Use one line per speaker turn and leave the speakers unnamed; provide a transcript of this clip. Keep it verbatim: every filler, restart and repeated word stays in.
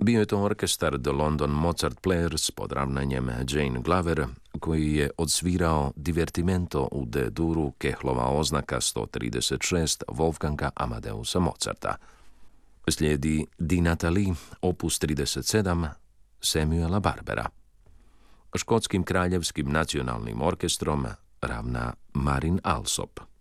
Bio je to orkestar The London Mozart Players pod ravnanjem Jane Glover, koji je odsvirao Divertimento u D-duru Kehlova oznaka sto trideset šest Wolfganga Amadeusa Mozarta. Slijedi Di Nathalie, opus trideset sedam Samuela Barbera. Škotskim kraljevskim nacionalnim orkestrom ravna Marin Alsop.